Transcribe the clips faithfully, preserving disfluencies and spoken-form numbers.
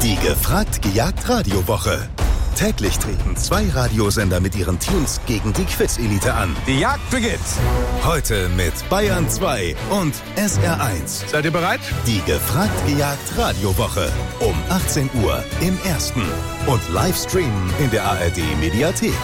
Die gefragt gejagt Radiowoche. Täglich treten zwei Radiosender mit ihren Teams gegen die Quiz-Elite an. Die Jagd beginnt. Heute mit Bayern zwei und S R eins. Seid ihr bereit? Die gefragt gejagt Radiowoche. Um achtzehn Uhr im Ersten. Und live streamen in der A R D-Mediathek.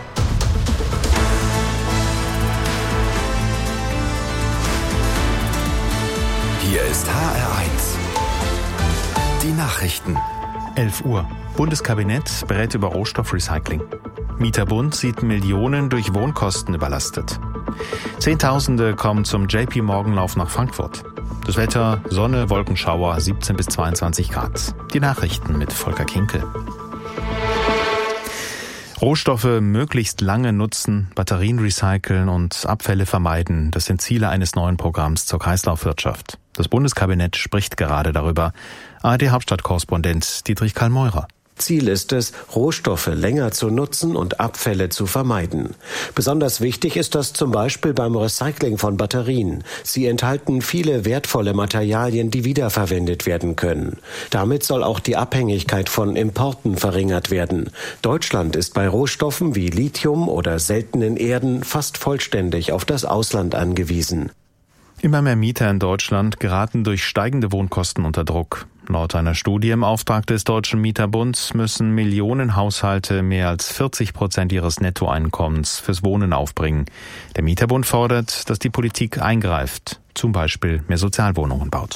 Hier ist H R eins. Die Nachrichten. elf Uhr. Bundeskabinett berät über Rohstoffrecycling. Mieterbund sieht Millionen durch Wohnkosten überlastet. Zehntausende kommen zum J P Morgan-Lauf nach Frankfurt. Das Wetter, Sonne, Wolkenschauer, siebzehn bis zweiundzwanzig Grad. Die Nachrichten mit Volker Kinkel. Rohstoffe möglichst lange nutzen, Batterien recyceln und Abfälle vermeiden. Das sind Ziele eines neuen Programms zur Kreislaufwirtschaft. Das Bundeskabinett spricht gerade darüber. A R D-Hauptstadtkorrespondent Dietrich Karl-Meurer. Ziel ist es, Rohstoffe länger zu nutzen und Abfälle zu vermeiden. Besonders wichtig ist das zum Beispiel beim Recycling von Batterien. Sie enthalten viele wertvolle Materialien, die wiederverwendet werden können. Damit soll auch die Abhängigkeit von Importen verringert werden. Deutschland ist bei Rohstoffen wie Lithium oder seltenen Erden fast vollständig auf das Ausland angewiesen. Immer mehr Mieter in Deutschland geraten durch steigende Wohnkosten unter Druck. Laut einer Studie im Auftrag des Deutschen Mieterbunds müssen Millionen Haushalte mehr als vierzig Prozent ihres Nettoeinkommens fürs Wohnen aufbringen. Der Mieterbund fordert, dass die Politik eingreift, zum Beispiel mehr Sozialwohnungen baut.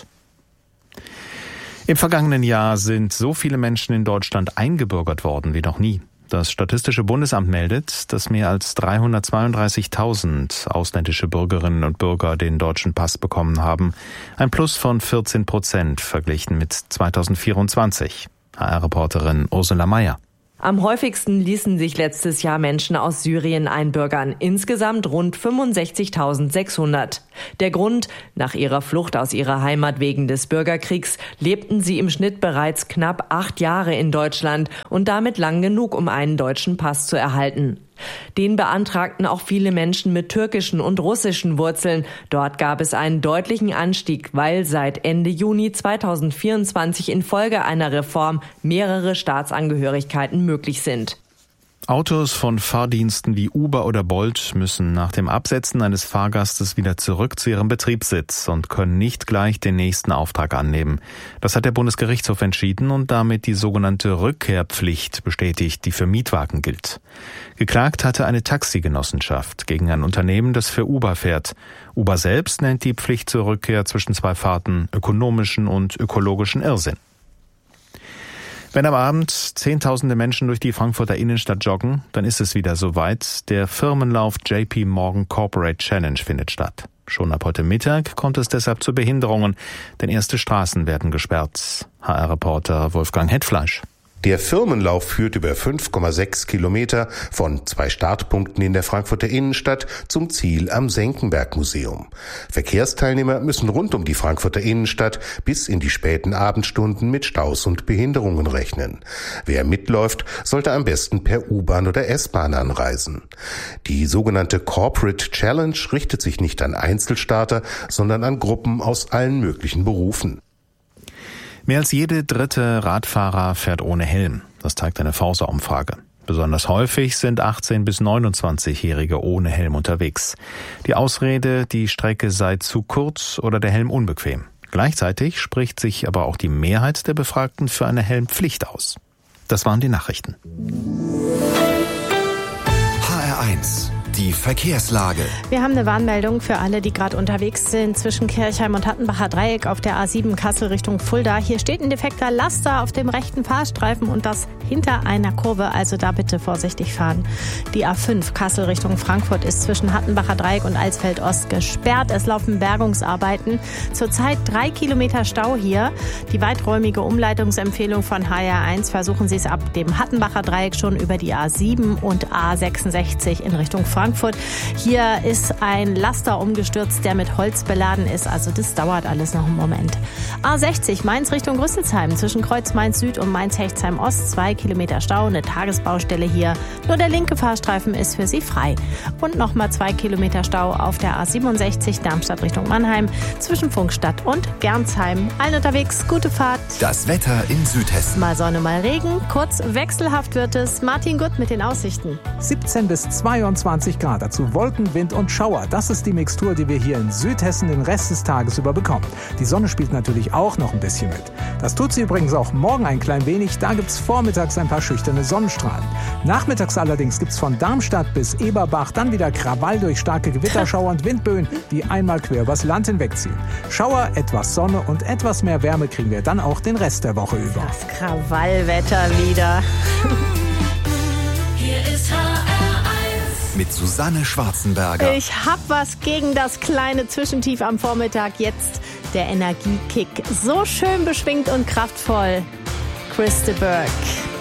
Im vergangenen Jahr sind so viele Menschen in Deutschland eingebürgert worden wie noch nie. Das Statistische Bundesamt meldet, dass mehr als dreihundertzweiunddreißigtausend ausländische Bürgerinnen und Bürger den deutschen Pass bekommen haben. Ein Plus von vierzehn Prozent verglichen mit zweitausendvierundzwanzig. H R-Reporterin Ursula Mayer. Am häufigsten ließen sich letztes Jahr Menschen aus Syrien einbürgern, insgesamt rund fünfundsechzigtausendsechshundert. Der Grund: Nach ihrer Flucht aus ihrer Heimat wegen des Bürgerkriegs lebten sie im Schnitt bereits knapp acht Jahre in Deutschland und damit lang genug, um einen deutschen Pass zu erhalten. Den beantragten auch viele Menschen mit türkischen und russischen Wurzeln. Dort gab es einen deutlichen Anstieg, weil seit Ende Juni zweitausendvierundzwanzig infolge einer Reform mehrere Staatsangehörigkeiten möglich sind. Autos von Fahrdiensten wie Uber oder Bolt müssen nach dem Absetzen eines Fahrgastes wieder zurück zu ihrem Betriebssitz und können nicht gleich den nächsten Auftrag annehmen. Das hat der Bundesgerichtshof entschieden und damit die sogenannte Rückkehrpflicht bestätigt, die für Mietwagen gilt. Geklagt hatte eine Taxigenossenschaft gegen ein Unternehmen, das für Uber fährt. Uber selbst nennt die Pflicht zur Rückkehr zwischen zwei Fahrten ökonomischen und ökologischen Irrsinn. Wenn am Abend zehntausende Menschen durch die Frankfurter Innenstadt joggen, dann ist es wieder soweit. Der Firmenlauf J P Morgan Corporate Challenge findet statt. Schon ab heute Mittag kommt es deshalb zu Behinderungen, denn erste Straßen werden gesperrt. H R-Reporter Wolfgang Hetfleisch. Der Firmenlauf führt über fünf Komma sechs Kilometer von zwei Startpunkten in der Frankfurter Innenstadt zum Ziel am Senckenberg-Museum. Verkehrsteilnehmer müssen rund um die Frankfurter Innenstadt bis in die späten Abendstunden mit Staus und Behinderungen rechnen. Wer mitläuft, sollte am besten per U-Bahn oder S-Bahn anreisen. Die sogenannte Corporate Challenge richtet sich nicht an Einzelstarter, sondern an Gruppen aus allen möglichen Berufen. Mehr als jede dritte Radfahrer fährt ohne Helm. Das zeigt eine Forsa-Umfrage. Besonders häufig sind achtzehn- bis neunundzwanzigjährige ohne Helm unterwegs. Die Ausrede, die Strecke sei zu kurz oder der Helm unbequem. Gleichzeitig spricht sich aber auch die Mehrheit der Befragten für eine Helmpflicht aus. Das waren die Nachrichten. H R eins. Die Verkehrslage. Wir haben eine Warnmeldung für alle, die gerade unterwegs sind zwischen Kirchheim und Hattenbacher Dreieck auf der A sieben Kassel Richtung Fulda. Hier steht ein defekter Laster auf dem rechten Fahrstreifen und das hinter einer Kurve, also da bitte vorsichtig fahren. Die A fünf Kassel Richtung Frankfurt ist zwischen Hattenbacher Dreieck und Alsfeld Ost gesperrt. Es laufen Bergungsarbeiten. Zurzeit drei Kilometer Stau hier. Die weiträumige Umleitungsempfehlung von H R eins: versuchen Sie es ab dem Hattenbacher Dreieck schon über die A sieben und A sechsundsechzig in Richtung Frankfurt Frankfurt. Hier ist ein Laster umgestürzt, der mit Holz beladen ist. Also das dauert alles noch einen Moment. A sechzig Mainz Richtung Rüsselsheim zwischen Kreuz Mainz Süd und Mainz Hechtsheim Ost. Zwei Kilometer Stau, eine Tagesbaustelle hier. Nur der linke Fahrstreifen ist für Sie frei. Und nochmal zwei Kilometer Stau auf der A siebenundsechzig Darmstadt Richtung Mannheim zwischen Funkstadt und Gernsheim. Allen unterwegs, gute Fahrt. Das Wetter in Südhessen. Mal Sonne, mal Regen. Kurz wechselhaft wird es. Martin Gutt mit den Aussichten. siebzehn bis zweiundzwanzig Grad. Dazu Wolken, Wind und Schauer. Das ist die Mixtur, die wir hier in Südhessen den Rest des Tages über bekommen. Die Sonne spielt natürlich auch noch ein bisschen mit. Das tut sie übrigens auch morgen ein klein wenig. Da gibt's vormittags ein paar schüchterne Sonnenstrahlen. Nachmittags allerdings gibt's von Darmstadt bis Eberbach dann wieder Krawall durch starke Gewitterschauer und Windböen, die einmal quer übers Land hinwegziehen. Schauer, etwas Sonne und etwas mehr Wärme kriegen wir dann auch den Rest der Woche über. Das Krawallwetter wieder. Hier ist H R eins. Mit Susanne Schwarzenberger. Ich hab was gegen das kleine Zwischentief am Vormittag. Jetzt der Energiekick. So schön beschwingt und kraftvoll. Chris de Burgh.